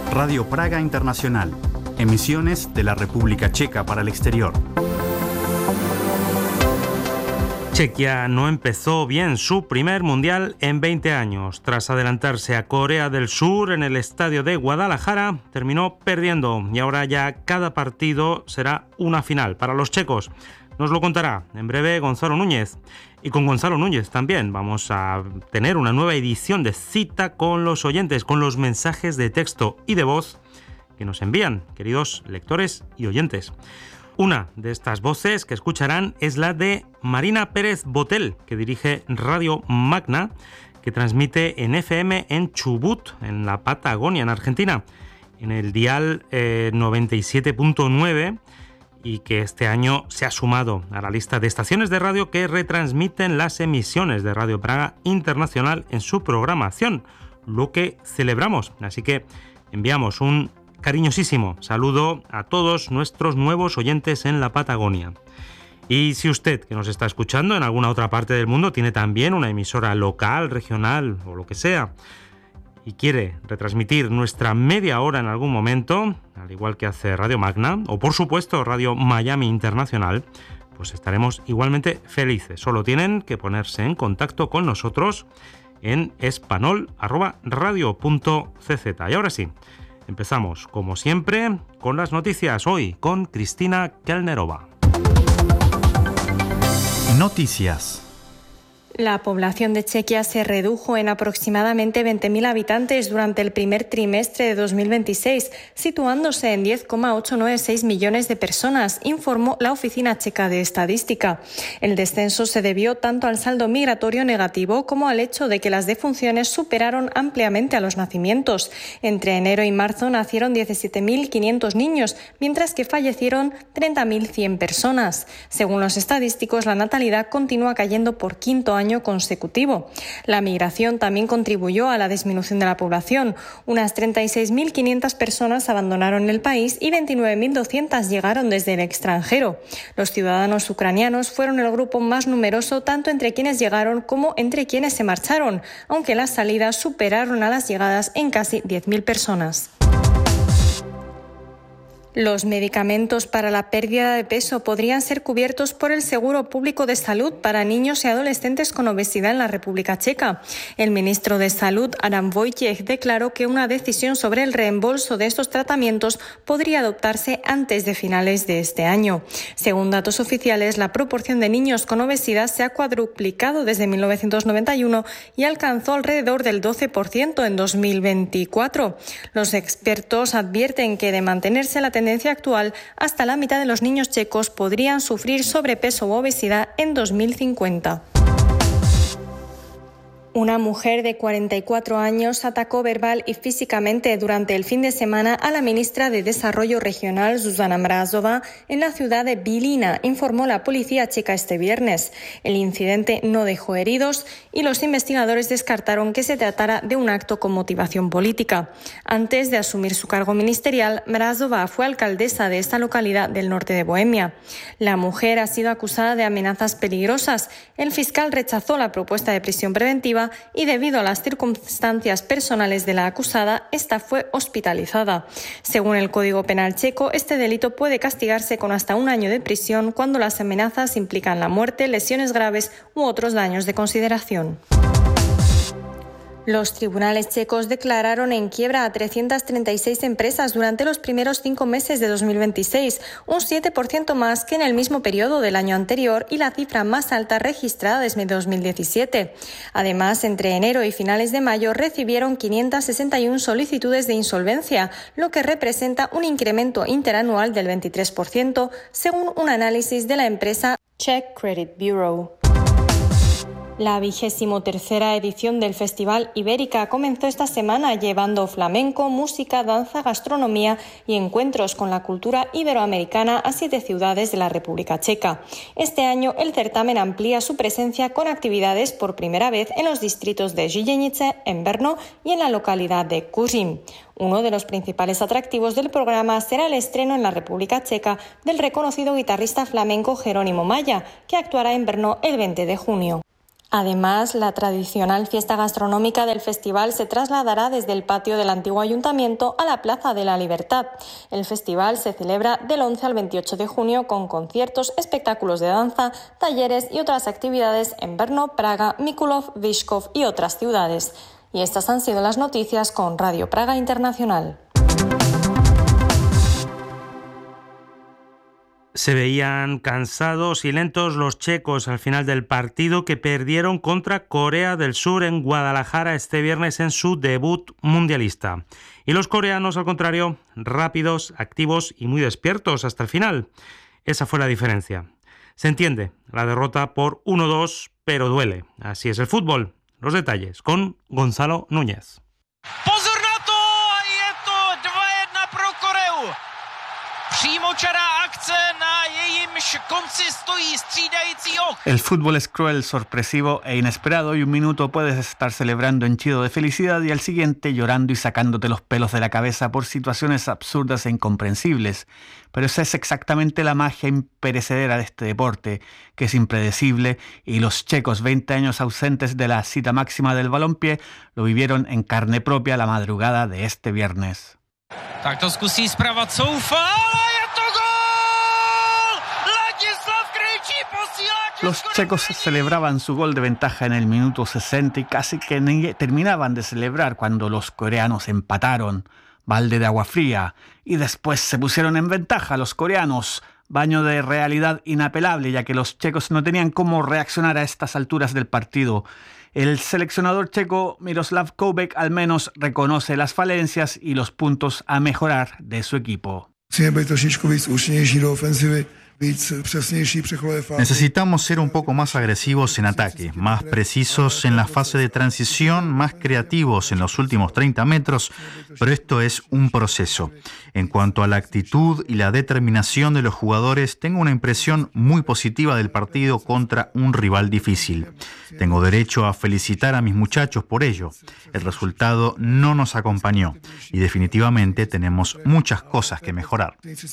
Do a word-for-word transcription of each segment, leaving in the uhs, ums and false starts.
Radio Praga Internacional, emisiones de la República Checa para el exterior. Chequia no empezó bien su primer mundial en veinte años. Tras adelantarse a Corea del Sur en el estadio de Guadalajara, terminó perdiendo y ahora ya cada partido será una final para los checos. Nos lo contará en breve Gonzalo Núñez. Y con Gonzalo Núñez también vamos a tener una nueva edición de Cita con los oyentes, con los mensajes de texto y de voz que nos envían, queridos lectores y oyentes. Una de estas voces que escucharán es la de Marina Pérez Botel, que dirige Radio Magna, que transmite en F M en Chubut, en la Patagonia, en Argentina, en el dial eh, noventa y siete punto nueve, y que este año se ha sumado a la lista de estaciones de radio que retransmiten las emisiones de Radio Praga Internacional en su programación, lo que celebramos. Así que enviamos un cariñosísimo saludo a todos nuestros nuevos oyentes en la Patagonia. Y si usted, que nos está escuchando en alguna otra parte del mundo, tiene también una emisora local, regional o lo que sea, y quiere retransmitir nuestra media hora en algún momento, al igual que hace Radio Magna, o por supuesto Radio Miami Internacional, pues estaremos igualmente felices. Solo tienen que ponerse en contacto con nosotros en espanol arroba radio punto c z. Y ahora sí, empezamos, como siempre, con las noticias, hoy con Cristina Kelnerova. Noticias. La población de Chequia se redujo en aproximadamente veinte mil habitantes durante el primer trimestre de dos mil veintiséis, situándose en diez coma ochocientos noventa y seis millones de personas, informó la Oficina Checa de Estadística. El descenso se debió tanto al saldo migratorio negativo como al hecho de que las defunciones superaron ampliamente a los nacimientos. Entre enero y marzo nacieron diecisiete mil quinientos niños, mientras que fallecieron treinta mil cien personas. Según los estadísticos, la natalidad continúa cayendo por quinto año consecutivo. La migración también contribuyó a la disminución de la población. Unas treinta y seis mil quinientas personas abandonaron el país y veintinueve mil doscientas llegaron desde el extranjero. Los ciudadanos ucranianos fueron el grupo más numeroso tanto entre quienes llegaron como entre quienes se marcharon, aunque las salidas superaron a las llegadas en casi diez mil personas. Los medicamentos para la pérdida de peso podrían ser cubiertos por el Seguro Público de Salud para niños y adolescentes con obesidad en la República Checa. El ministro de Salud, Adam Wojciech, declaró que una decisión sobre el reembolso de estos tratamientos podría adoptarse antes de finales de este año. Según datos oficiales, la proporción de niños con obesidad se ha cuadruplicado desde mil novecientos noventa y uno y alcanzó alrededor del doce por ciento en dos mil veinticuatro. Los expertos advierten que de mantenerse la tendencia actual, hasta la mitad de los niños checos podrían sufrir sobrepeso u obesidad en dos mil cincuenta. Una mujer de cuarenta y cuatro años atacó verbal y físicamente durante el fin de semana a la ministra de Desarrollo Regional, Zuzana Mrazova, en la ciudad de Bílina, informó la policía checa este viernes. El incidente no dejó heridos y los investigadores descartaron que se tratara de un acto con motivación política. Antes de asumir su cargo ministerial, Mrazova fue alcaldesa de esta localidad del norte de Bohemia. La mujer ha sido acusada de amenazas peligrosas. El fiscal rechazó la propuesta de prisión preventiva y debido a las circunstancias personales de la acusada, esta fue hospitalizada. Según el Código Penal checo, este delito puede castigarse con hasta un año de prisión cuando las amenazas implican la muerte, lesiones graves u otros daños de consideración. Los tribunales checos declararon en quiebra a trescientas treinta y seis empresas durante los primeros cinco meses de dos mil veintiséis, un siete por ciento más que en el mismo periodo del año anterior y la cifra más alta registrada desde dos mil diecisiete. Además, entre enero y finales de mayo recibieron quinientas sesenta y una solicitudes de insolvencia, lo que representa un incremento interanual del veintitrés por ciento, según un análisis de la empresa Czech Credit Bureau. La vigésimo tercera edición del Festival Ibérica comenzó esta semana llevando flamenco, música, danza, gastronomía y encuentros con la cultura iberoamericana a siete ciudades de la República Checa. Este año el certamen amplía su presencia con actividades por primera vez en los distritos de Žilenice, en Brno y en la localidad de Kuřim. Uno de los principales atractivos del programa será el estreno en la República Checa del reconocido guitarrista flamenco Jerónimo Maya, que actuará en Brno el veinte de junio. Además, la tradicional fiesta gastronómica del festival se trasladará desde el patio del antiguo ayuntamiento a la Plaza de la Libertad. El festival se celebra del once al veintiocho de junio con conciertos, espectáculos de danza, talleres y otras actividades en Brno, Praga, Mikulov, Vyškov y otras ciudades. Y estas han sido las noticias con Radio Praga Internacional. Se veían cansados y lentos los checos al final del partido que perdieron contra Corea del Sur en Guadalajara este viernes en su debut mundialista. Y los coreanos, al contrario, rápidos, activos y muy despiertos hasta el final. Esa fue la diferencia. Se entiende, la derrota por uno dos, pero duele. Así es el fútbol. Los detalles con Gonzalo Núñez. Pozor na to! Je to dva jedna pro Koreu. Přímočará akce, na jejímž konci stojí střídající ok. El fútbol es cruel, sorpresivo e inesperado y un minuto puedes estar celebrando henchido de felicidad y al siguiente llorando y sacándote los pelos de la cabeza por situaciones absurdas e incomprensibles. Pero esa es exactamente la magia imperecedera de este deporte, que es impredecible, y los checos, veinte años ausentes de la cita máxima del balompié, lo vivieron en carne propia la madrugada de este viernes. Tak to zkusí zpravat Soufa, ale je to gól! Ladislav Krejčí posílá Česko. Los checos celebraban su gol de ventaja en el minuto sesenta y casi que ni terminaban de celebrar cuando los coreanos empataron. Balde de agua fría. Y después se pusieron en ventaja los coreanos. Baño de realidad inapelable, ya que los checos no tenían cómo reaccionar a estas alturas del partido. El seleccionador checo Miroslav Koubek al menos reconoce las falencias y los puntos a mejorar de su equipo. Necesitamos ser un poco más agresivos en ataque, más precisos en la fase de transición, más creativos en los últimos treinta metros, pero esto es un proceso. En cuanto a la actitud y la determinación de los jugadores, tengo una impresión muy positiva del partido contra un rival difícil. Tengo derecho a felicitar a mis muchachos por ello. El resultado no nos acompañó y definitivamente tenemos muchas cosas que mejorar.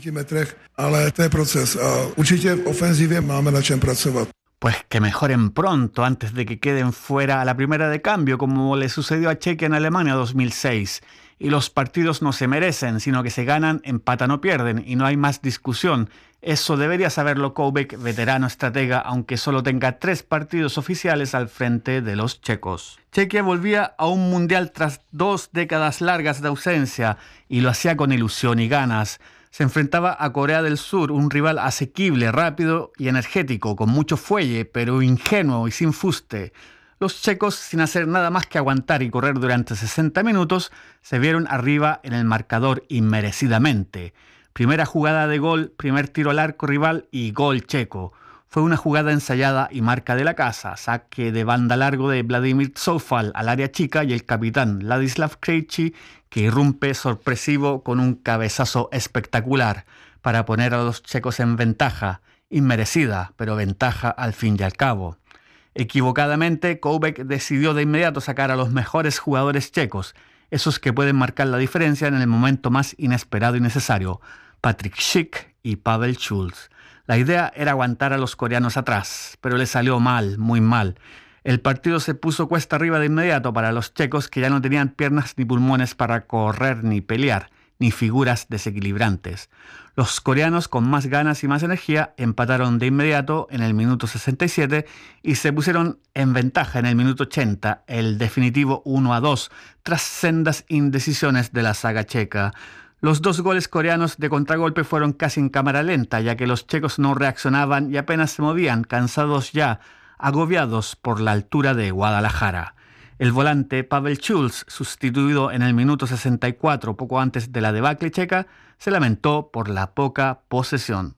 Pues que mejoren pronto antes de que queden fuera a la primera de cambio, como le sucedió a Chequia en Alemania dos mil seis. Y los partidos no se merecen, sino que se ganan, empatan o pierden, y no hay más discusión. Eso debería saberlo Koubek, veterano estratega, aunque solo tenga tres partidos oficiales al frente de los checos. Chequia volvía a un mundial tras dos décadas largas de ausencia, y lo hacía con ilusión y ganas. Se enfrentaba a Corea del Sur, un rival asequible, rápido y energético, con mucho fuelle, pero ingenuo y sin fuste. Los checos, sin hacer nada más que aguantar y correr durante sesenta minutos, se vieron arriba en el marcador inmerecidamente. Primera jugada de gol, primer tiro al arco rival y gol checo. Fue una jugada ensayada y marca de la casa, saque de banda largo de Vladimir Zoufal al área chica y el capitán Ladislav Krejčí, que irrumpe sorpresivo con un cabezazo espectacular para poner a los checos en ventaja, inmerecida, pero ventaja al fin y al cabo. Equivocadamente, Koubek decidió de inmediato sacar a los mejores jugadores checos, esos que pueden marcar la diferencia en el momento más inesperado y necesario, Patrik Schick y Pavel Schulz. La idea era aguantar a los coreanos atrás, pero le salió mal, muy mal. El partido se puso cuesta arriba de inmediato para los checos, que ya no tenían piernas ni pulmones para correr ni pelear, ni figuras desequilibrantes. Los coreanos, con más ganas y más energía, empataron de inmediato en el minuto sesenta y siete y se pusieron en ventaja en el minuto ochenta, el definitivo uno a dos, tras sendas indecisiones de la saga checa. Los dos goles coreanos de contragolpe fueron casi en cámara lenta, ya que los checos no reaccionaban y apenas se movían, cansados ya, agobiados por la altura de Guadalajara. El volante Pavel Schulz, sustituido en el minuto sesenta y cuatro, poco antes de la debacle checa, se lamentó por la poca posesión.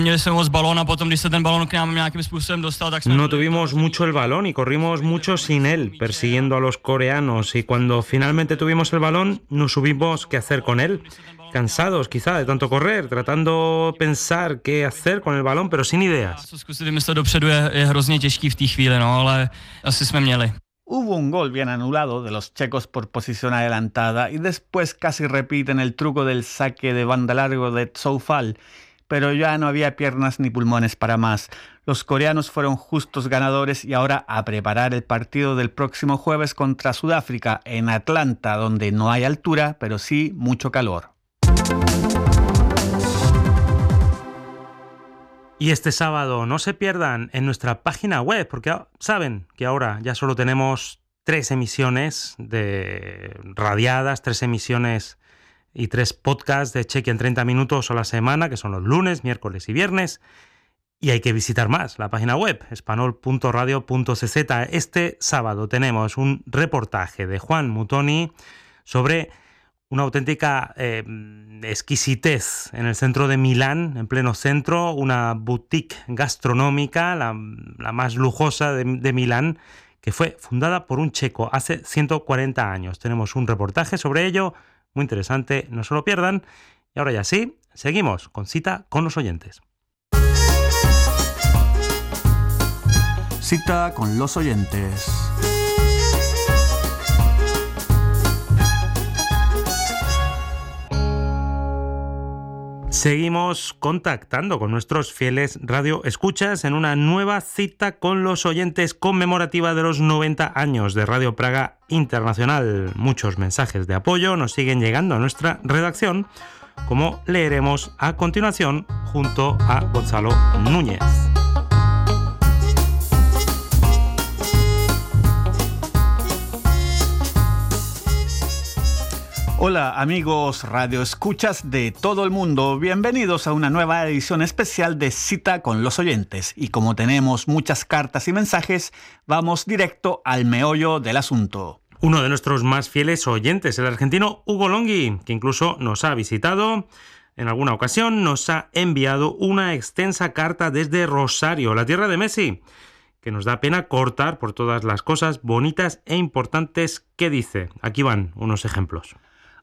No tuvimos mucho el balón y corrimos mucho sin él, persiguiendo a los coreanos, y cuando finalmente tuvimos el balón no supimos qué hacer con él. Cansados quizá de tanto correr, tratando de pensar qué hacer con el balón, pero sin ideas. Hubo un gol bien anulado de los checos por posición adelantada y después casi repiten el truco del saque de banda largo de Zoufal, pero ya no había piernas ni pulmones para más. Los coreanos fueron justos ganadores y ahora a preparar el partido del próximo jueves contra Sudáfrica en Atlanta, donde no hay altura, pero sí mucho calor. Y este sábado no se pierdan en nuestra página web, porque saben que ahora ya solo tenemos tres emisiones de radiadas, tres emisiones y tres podcasts de Chequia en treinta minutos a la semana, que son los lunes, miércoles y viernes. Y hay que visitar más la página web, espanol punto radio punto c z. Este sábado tenemos un reportaje de Juan Mutoni sobre una auténtica eh, exquisitez en el centro de Milán, en pleno centro, una boutique gastronómica, la, la más lujosa de, de Milán, que fue fundada por un checo hace ciento cuarenta años. Tenemos un reportaje sobre ello, muy interesante, no se lo pierdan. Y ahora ya sí, seguimos con Cita con los oyentes. Cita con los oyentes. Seguimos contactando con nuestros fieles radioescuchas en una nueva cita con los oyentes conmemorativa de los noventa años de Radio Praga Internacional. Muchos mensajes de apoyo nos siguen llegando a nuestra redacción, como leeremos a continuación junto a Gonzalo Núñez. Hola amigos radioescuchas de todo el mundo, bienvenidos a una nueva edición especial de Cita con los oyentes. Y como tenemos muchas cartas y mensajes, vamos directo al meollo del asunto. Uno de nuestros más fieles oyentes, el argentino Hugo Longhi, que incluso nos ha visitado en alguna ocasión, nos ha enviado una extensa carta desde Rosario, la tierra de Messi, que nos da pena cortar por todas las cosas bonitas e importantes que dice. Aquí van unos ejemplos.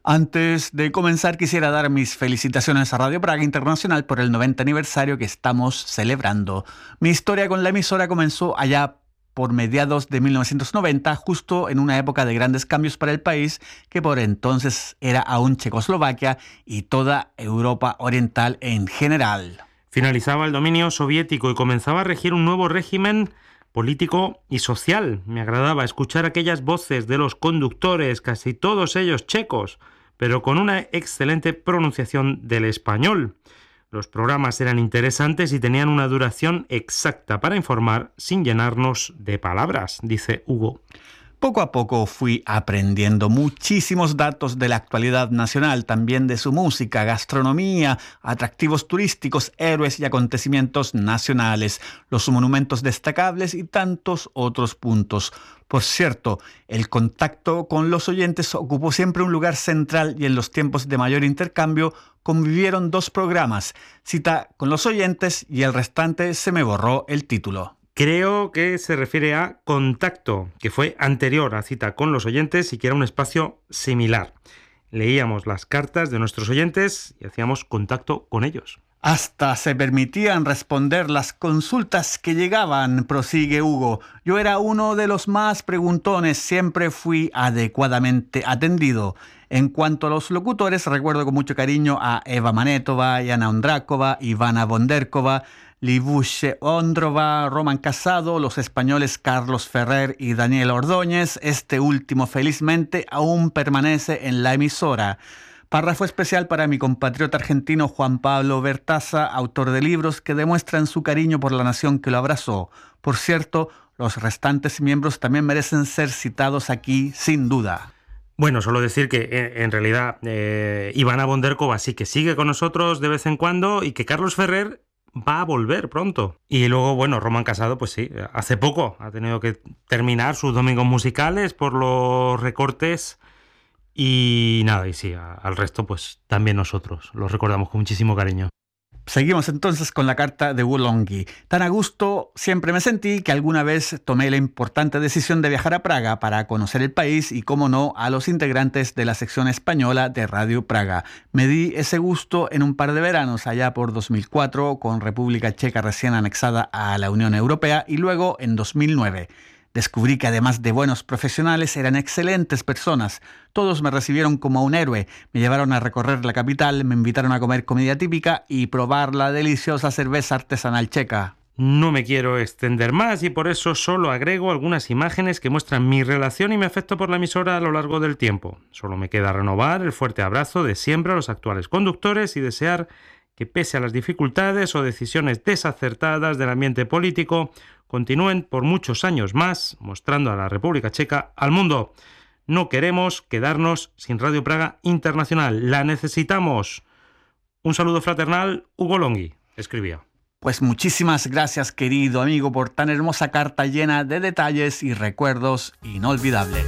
Antes de comenzar, quisiera dar mis felicitaciones a Radio Praga Internacional por el noventa aniversario que estamos celebrando. Mi historia con la emisora comenzó allá por mediados de mil novecientos noventa, justo en una época de grandes cambios para el país, que por entonces era aún Checoslovaquia y toda Europa Oriental en general. Finalizaba el dominio soviético y comenzaba a regir un nuevo régimen político y social. Me agradaba escuchar aquellas voces de los conductores, casi todos ellos checos, pero con una excelente pronunciación del español. Los programas eran interesantes y tenían una duración exacta para informar sin llenarnos de palabras, dice Hugo. Poco a poco fui aprendiendo muchísimos datos de la actualidad nacional, también de su música, gastronomía, atractivos turísticos, héroes y acontecimientos nacionales, los monumentos destacables y tantos otros puntos. Por cierto, el contacto con los oyentes ocupó siempre un lugar central y en los tiempos de mayor intercambio convivieron dos programas, Cita con los oyentes y el restante se me borró el título. Creo que se refiere a Contacto, que fue anterior a Cita con los oyentes y que era un espacio similar. Leíamos las cartas de nuestros oyentes y hacíamos contacto con ellos. Hasta se permitían responder las consultas que llegaban, prosigue Hugo. Yo era uno de los más preguntones, siempre fui adecuadamente atendido. En cuanto a los locutores, recuerdo con mucho cariño a Eva Manetova, Yana Ondrakova, Ivana Bonderkova, Libuche Ondrova, Roman Casado, los españoles Carlos Ferrer y Daniel Ordóñez. Este último, felizmente, aún permanece en la emisora. Párrafo especial para mi compatriota argentino Juan Pablo Bertaza, autor de libros que demuestran su cariño por la nación que lo abrazó. Por cierto, los restantes miembros también merecen ser citados aquí, sin duda. Bueno, solo decir que eh, en realidad eh, Ivana Bonderkova sí que sigue con nosotros de vez en cuando y que Carlos Ferrer va a volver pronto. Y luego, bueno, Roman Casado, pues sí, hace poco ha tenido que terminar sus domingos musicales por los recortes. Y nada, y sí, al resto pues también nosotros los recordamos con muchísimo cariño. Seguimos entonces con la carta de Hugo Longhi. Tan a gusto siempre me sentí que alguna vez tomé la importante decisión de viajar a Praga para conocer el país y, cómo no, a los integrantes de la sección española de Radio Praga. Me di ese gusto en un par de veranos allá por dos mil cuatro, con República Checa recién anexada a la Unión Europea, y luego en dos mil nueve. Descubrí que además de buenos profesionales, eran excelentes personas. Todos me recibieron como un héroe. Me llevaron a recorrer la capital, me invitaron a comer comida típica y probar la deliciosa cerveza artesanal checa. No me quiero extender más y por eso solo agrego algunas imágenes que muestran mi relación y mi afecto por la emisora a lo largo del tiempo. Solo me queda renovar el fuerte abrazo de siempre a los actuales conductores y desear que pese a las dificultades o decisiones desacertadas del ambiente político, continúen por muchos años más mostrando a la República Checa al mundo. No queremos quedarnos sin Radio Praga Internacional. La necesitamos. Un saludo fraternal, Hugo Longhi, escribía. Pues muchísimas gracias, querido amigo, por tan hermosa carta llena de detalles y recuerdos inolvidables.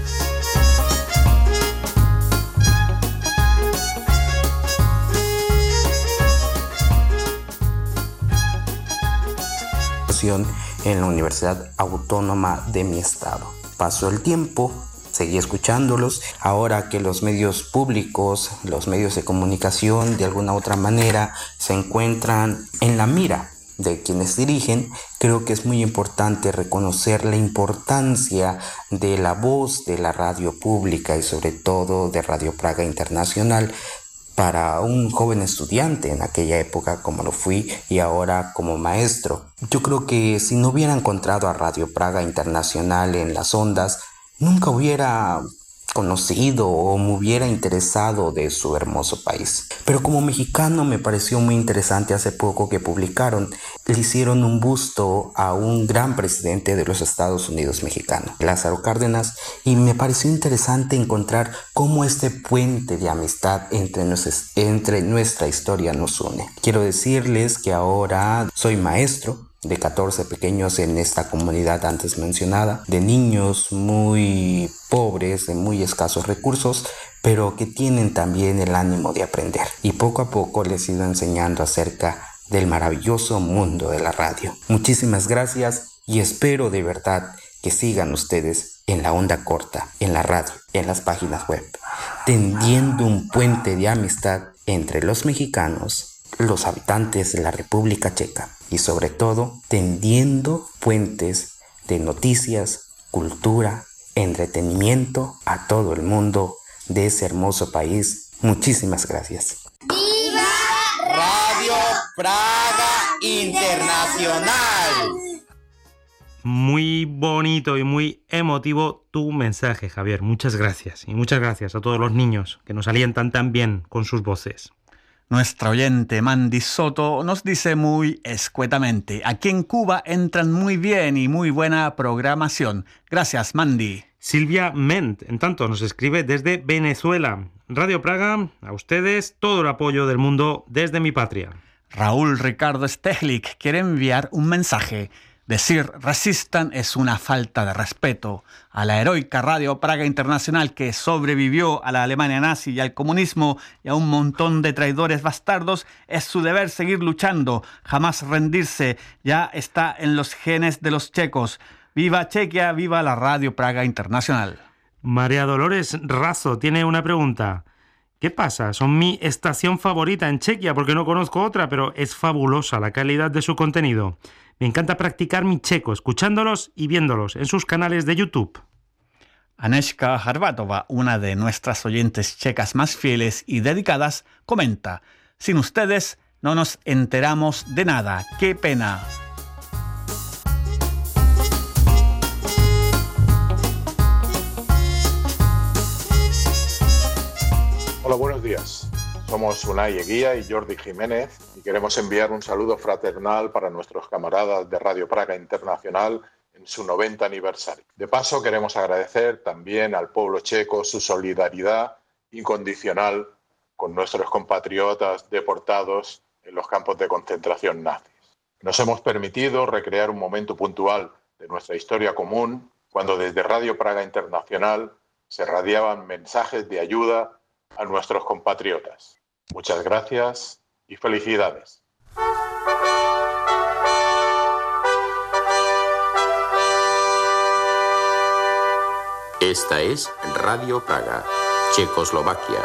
En la Universidad Autónoma de mi estado. Pasó el tiempo, seguí escuchándolos. Ahora que los medios públicos, los medios de comunicación, de alguna u otra manera, se encuentran en la mira de quienes dirigen, creo que es muy importante reconocer la importancia de la voz de la radio pública y sobre todo de Radio Praga Internacional para un joven estudiante en aquella época como lo fui y ahora como maestro. Yo creo que si no hubiera encontrado a Radio Praga Internacional en las ondas, nunca hubiera conocido o me hubiera interesado de su hermoso país. Pero como mexicano me pareció muy interesante hace poco que publicaron, le hicieron un busto a un gran presidente de los Estados Unidos mexicano, Lázaro Cárdenas, y me pareció interesante encontrar cómo este puente de amistad entre, nos, entre nuestra historia nos une. Quiero decirles que ahora soy maestro de catorce pequeños en esta comunidad antes mencionada, de niños muy pobres, de muy escasos recursos, pero que tienen también el ánimo de aprender. Y poco a poco les he ido enseñando acerca del maravilloso mundo de la radio. Muchísimas gracias y espero de verdad que sigan ustedes en la onda corta, en la radio, en las páginas web, tendiendo un puente de amistad entre los mexicanos, los habitantes de la República Checa y sobre todo tendiendo puentes de noticias, cultura, entretenimiento a todo el mundo de ese hermoso país. Muchísimas gracias. ¡Viva Radio Praga Internacional! Muy bonito y muy emotivo tu mensaje, Javier. Muchas gracias. Y muchas gracias a todos los niños que nos alientan tan bien con sus voces. Nuestra oyente Mandy Soto nos dice muy escuetamente: aquí en Cuba entran muy bien y muy buena programación. Gracias, Mandy. Silvia Ment, en tanto, nos escribe desde Venezuela. Radio Praga, a ustedes todo el apoyo del mundo desde mi patria. Raúl Ricardo Stehlik quiere enviar un mensaje. Decir resistan es una falta de respeto a la heroica Radio Praga Internacional que sobrevivió a la Alemania nazi y al comunismo y a un montón de traidores bastardos. Es su deber seguir luchando, jamás rendirse. Ya está en los genes de los checos. ¡Viva Chequia! ¡Viva la Radio Praga Internacional! María Dolores Razo tiene una pregunta. ¿Qué pasa? Son mi estación favorita en Chequia porque no conozco otra, pero es fabulosa la calidad de su contenido. Me encanta practicar mi checo, escuchándolos y viéndolos en sus canales de YouTube. Aneshka Harbatova, una de nuestras oyentes checas más fieles y dedicadas, comenta: sin ustedes no nos enteramos de nada. ¡Qué pena! Hola, buenos días. Somos Unai Eguía y Jordi Jiménez y queremos enviar un saludo fraternal para nuestros camaradas de Radio Praga Internacional en su noventa aniversario. De paso, queremos agradecer también al pueblo checo su solidaridad incondicional con nuestros compatriotas deportados en los campos de concentración nazis. Nos hemos permitido recrear un momento puntual de nuestra historia común cuando desde Radio Praga Internacional se radiaban mensajes de ayuda a nuestros compatriotas. Muchas gracias y felicidades. Esta es Radio Praga, Checoslovaquia.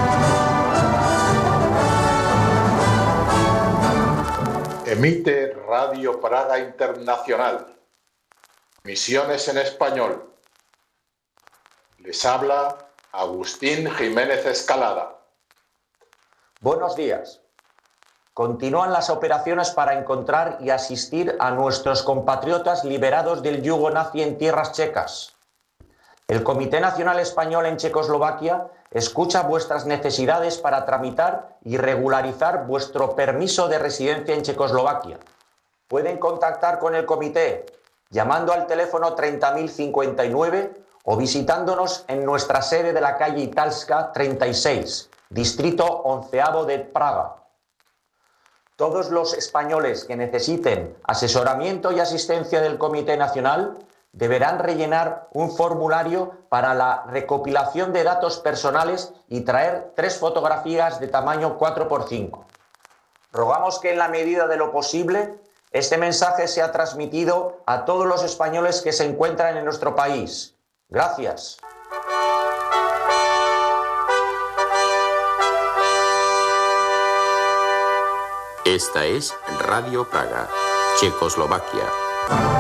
Emite Radio Praga Internacional. Misiones en español. Les habla Agustín Jiménez Escalada. Buenos días. Continúan las operaciones para encontrar y asistir a nuestros compatriotas liberados del yugo nazi en tierras checas. El Comité Nacional Español en Checoslovaquia escucha vuestras necesidades para tramitar y regularizar vuestro permiso de residencia en Checoslovaquia. Pueden contactar con el comité llamando al teléfono treinta mil cincuenta y nueve o visitándonos en nuestra sede de la calle Italska treinta y seis, distrito onceavo de Praga. Todos los españoles que necesiten asesoramiento y asistencia del Comité Nacional deberán rellenar un formulario para la recopilación de datos personales y traer tres fotografías de tamaño cuatro por cinco. Rogamos que en la medida de lo posible este mensaje sea transmitido a todos los españoles que se encuentran en nuestro país. Gracias. Esta es Radio Praga, Checoslovaquia.